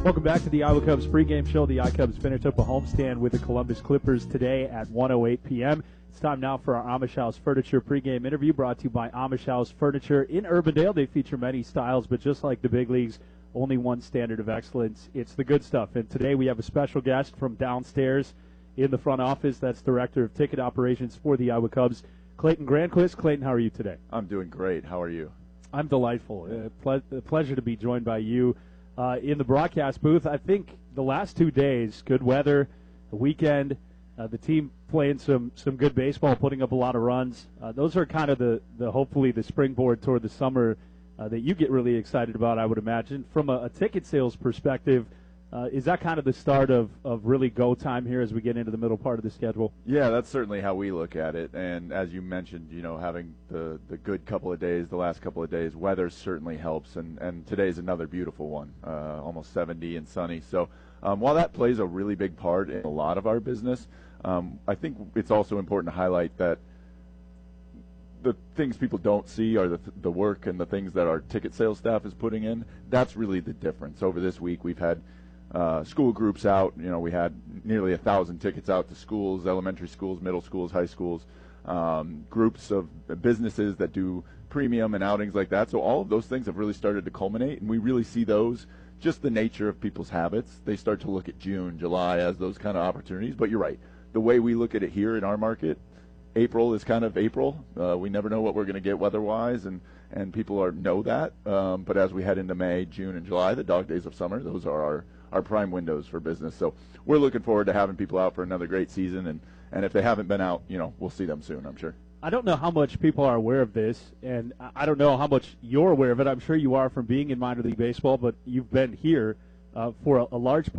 Welcome back to the Iowa Cubs pregame show. The iCubs finished up a homestand with the Columbus Clippers today at 1:08 p.m. It's time now for our Amish House Furniture pregame interview brought to you by Amish House Furniture in Urbandale. They feature many styles, but just like the big leagues, only one standard of excellence. It's the good stuff. And today we have a special guest from downstairs in the front office. That's Director of Ticket Operations for the Iowa Cubs, Clayton Granquist. Clayton, how are you today? I'm doing great. How are you? I'm delightful. A pleasure to be joined by you in the broadcast booth. I think the last 2 days, good weather, the weekend, the team playing some good baseball, putting up a lot of runs. Those are kind of the hopefully the springboard toward the summer that you get really excited about, I would imagine. From a ticket sales perspective, is that kind of the start of really go time here as we get into the middle part of the schedule? Yeah, that's certainly how we look at it. And as you mentioned, having the good couple of days, the last couple of days, weather certainly helps. And today's another beautiful one, almost 70 and sunny. So while that plays a really big part in a lot of our business, I think it's also important to highlight that the things people don't see are the work and the things that our ticket sales staff is putting in. That's really the difference. Over this week, we've had school groups out. We had nearly 1,000 tickets out to schools, elementary schools, middle schools, high schools, groups of businesses that do premium and outings like that. So all of those things have really started to culminate, and we really see those, just the nature of people's habits. They start to look at June, July as those kind of opportunities. But you're right. The way we look at it here in our market, April is kind of April. We never know what we're going to get weather-wise, and people know that. But as we head into May, June, and July, the dog days of summer, those are our prime windows for business. So we're looking forward to having people out for another great season. And if they haven't been out, we'll see them soon, I'm sure. I don't know how much people are aware of this, and I don't know how much you're aware of it. I'm sure you are from being in minor league baseball, but you've been here for a large part.